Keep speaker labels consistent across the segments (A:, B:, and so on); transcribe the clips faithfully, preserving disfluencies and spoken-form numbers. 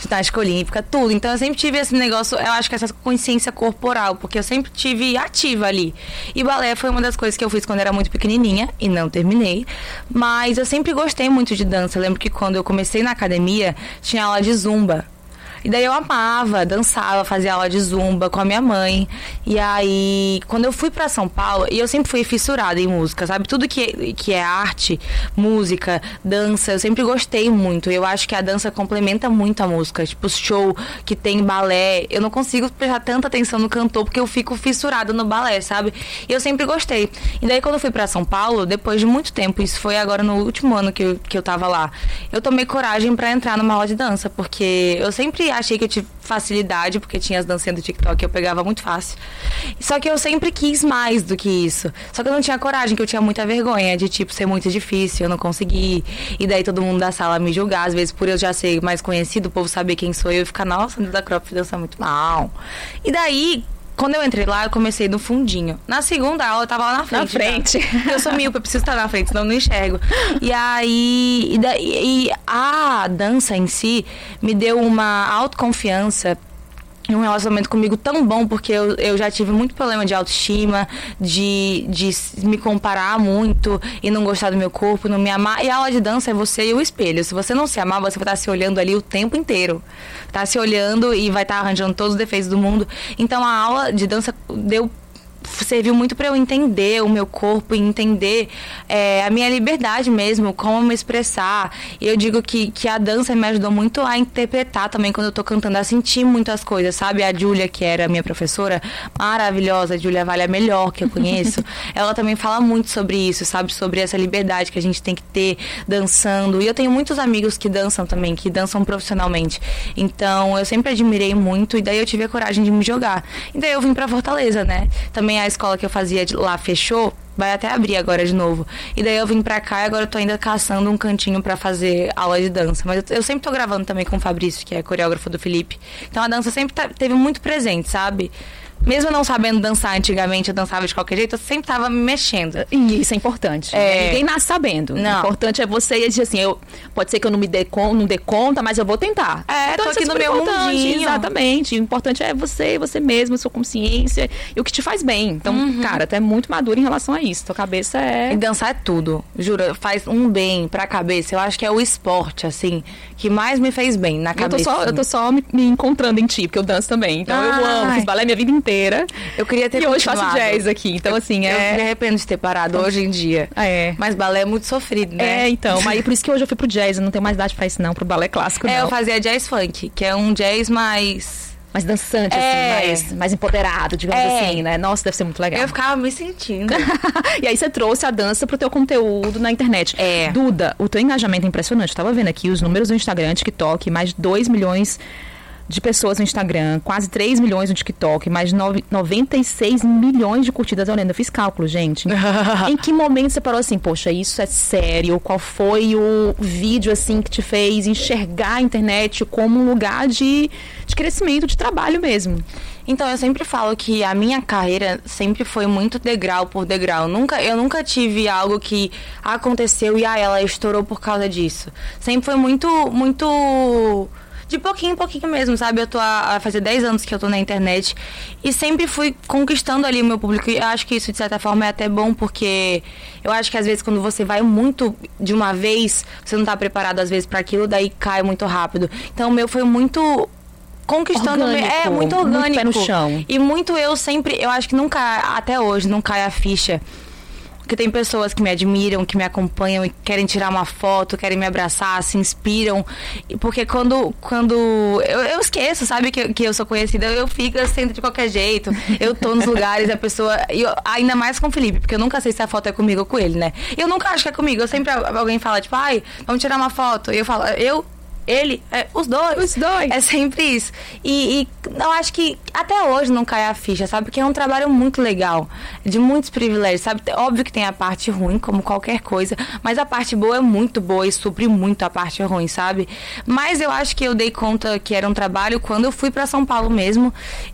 A: ginástica olímpica, tudo. Então eu sempre tive esse negócio, eu acho que essa consciência corporal, porque eu sempre tive ativa ali. E balé foi uma das coisas que eu fiz quando era muito pequenininha e não terminei. Mas eu sempre gostei muito de dança. Eu lembro que quando eu comecei na academia, tinha aula de zumba. E daí eu amava, dançava, fazia aula de zumba com a minha mãe. E aí, quando eu fui pra São Paulo, e eu sempre fui fissurada em música, sabe? Tudo que, que é arte, música, dança, eu sempre gostei muito. Eu acho que a dança complementa muito a música. Tipo, show que tem balé. Eu não consigo prestar tanta atenção no cantor, porque eu fico fissurada no balé, sabe? E eu sempre gostei. E daí, quando eu fui pra São Paulo, depois de muito tempo, isso foi agora no último ano que eu, que eu tava lá, eu tomei coragem pra entrar numa aula de dança, porque eu sempre achei que eu tive facilidade, porque tinha as dancinhas do TikTok que eu pegava muito fácil. Só que eu sempre quis mais do que isso. Só que eu não tinha coragem, que eu tinha muita vergonha de, tipo, ser muito difícil, eu não consegui. E daí todo mundo da sala me julgar, às vezes por eu já ser mais conhecido, o povo saber quem sou eu e ficar, nossa, a Nilda Croft dança muito mal. E daí, quando eu entrei lá, eu comecei no fundinho. Na segunda aula, eu tava lá na frente.
B: Na frente.
A: Já. Eu sou míope, eu preciso estar na frente, senão eu não enxergo. E aí, e, daí, e a dança em si me deu uma autoconfiança e um relacionamento comigo tão bom, porque eu, eu já tive muito problema de autoestima, de, de me comparar muito e não gostar do meu corpo, não me amar. E a aula de dança é você e o espelho. Se você não se amar, você vai estar se olhando ali o tempo inteiro. Tá se olhando e vai estar arranjando todos os defeitos do mundo. Então a aula de dança deu... serviu muito para eu entender o meu corpo e entender é, a minha liberdade mesmo, como me expressar. E eu digo que, que a dança me ajudou muito a interpretar também quando eu tô cantando, a sentir muitas coisas, sabe? A Júlia, que era minha professora, maravilhosa, a Júlia Vale, a melhor que eu conheço, ela também fala muito sobre isso, sabe? Sobre essa liberdade que a gente tem que ter dançando. E eu tenho muitos amigos que dançam também, que dançam profissionalmente. Então, eu sempre admirei muito e daí eu tive a coragem de me jogar. E daí eu vim pra Fortaleza, né? Também a escola que eu fazia lá fechou, vai até abrir agora de novo. E daí eu vim pra cá e agora eu tô ainda caçando um cantinho pra fazer aula de dança. Mas eu, eu sempre tô gravando também com o Fabrício, que é coreógrafo do Felipe. Então a dança sempre tá, teve muito presente, sabe? Mesmo não sabendo dançar antigamente, eu dançava de qualquer jeito, eu sempre tava me mexendo.
B: E isso é importante. É... Ninguém nasce sabendo. Não. O importante é você dizer assim, eu, pode ser que eu não me dê, con, não dê conta, mas eu vou tentar.
A: É, então, tô aqui no meu mundinho.
B: Exatamente. O importante é você, você mesmo, sua consciência e o que te faz bem. Então, uhum. cara, tu é muito maduro em relação a isso. Tua cabeça é...
A: E dançar é tudo. Juro, faz um bem pra cabeça. Eu acho que é o esporte, assim, que mais me fez bem na cabeça.
B: Eu tô só, eu tô só me, me encontrando em ti, porque eu danço também. Então, Ai. eu amo, fiz balé minha vida inteira.
A: Eu queria ter
B: E hoje faço jazz aqui, então assim, é...
A: Eu me arrependo de ter parado hoje em dia.
B: É.
A: Mas balé é muito sofrido, né?
B: É, então, mas por isso que hoje eu fui pro jazz, eu não tenho mais idade pra isso não, pro balé clássico não.
A: É, eu fazia jazz funk, que é um jazz mais...
B: Mais dançante,
A: é.
B: assim, mais, mais empoderado, digamos é. assim, né? Nossa, deve ser muito legal.
A: Eu ficava me sentindo.
B: E aí você trouxe a dança pro teu conteúdo na internet.
A: É.
B: Duda, o teu engajamento é impressionante. Eu tava vendo aqui os números do Instagram, TikTok, mais de dois milhões de pessoas no Instagram, quase três milhões no TikTok, mais de noventa e seis milhões de curtidas. Olha, eu fiz cálculo, gente. Em que momento você parou assim, poxa, isso é sério? Qual foi o vídeo, assim, que te fez enxergar a internet como um lugar de, de crescimento, de trabalho mesmo?
A: Então, eu sempre falo que a minha carreira sempre foi muito degrau por degrau. Nunca, eu nunca tive algo que aconteceu e ah, ela estourou por causa disso. Sempre foi muito, muito... de pouquinho em pouquinho mesmo, sabe? Eu tô a, a fazer dez anos que eu tô na internet e sempre fui conquistando ali o meu público. E eu acho que isso, de certa forma, é até bom, porque eu acho que às vezes quando você vai muito de uma vez, você não tá preparado às vezes pra aquilo, daí cai muito rápido. Então o meu foi muito... conquistando,
B: orgânico,
A: é muito orgânico.
B: Muito pé no chão.
A: E muito eu sempre, eu acho que nunca, até hoje, não cai a ficha. Porque tem pessoas que me admiram, que me acompanham e querem tirar uma foto, querem me abraçar, se inspiram. Porque quando, quando eu, eu esqueço, sabe, que, que eu sou conhecida, eu fico assim de qualquer jeito. Eu tô nos lugares, a pessoa... Eu, ainda mais com o Felipe, porque eu nunca sei se a foto é comigo ou com ele, né? E eu nunca acho que é comigo. Eu sempre, alguém fala, tipo, ai, vamos tirar uma foto. E eu falo, eu... Ele, é, os dois.
B: Os dois.
A: É sempre isso. E, e eu acho que até hoje não cai a ficha, sabe? Porque é um trabalho muito legal, de muitos privilégios, sabe? Óbvio que tem a parte ruim, como qualquer coisa, mas a parte boa é muito boa e supre muito a parte ruim, sabe? Mas eu acho que eu dei conta que era um trabalho quando eu fui pra São Paulo mesmo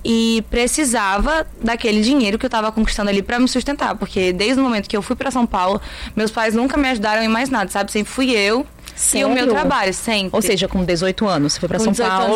A: e precisava daquele dinheiro que eu tava conquistando ali pra me sustentar, porque desde o momento que eu fui pra São Paulo, meus pais nunca me ajudaram em mais nada, sabe? Sempre fui eu. Sério? E o meu trabalho, sempre.
B: Ou seja, com dezoito anos, você foi pra São Paulo.